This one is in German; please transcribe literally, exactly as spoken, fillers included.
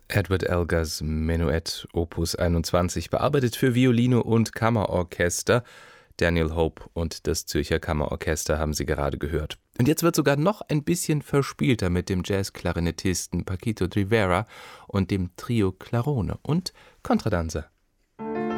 Edward Elgars Menuett Opus einundzwanzig, bearbeitet für Violine und Kammerorchester. Daniel Hope und das Zürcher Kammerorchester haben Sie gerade gehört. Und jetzt wird sogar noch ein bisschen verspielter mit dem Jazzklarinettisten Paquito Rivera und dem Trio Clarone und Contradanza.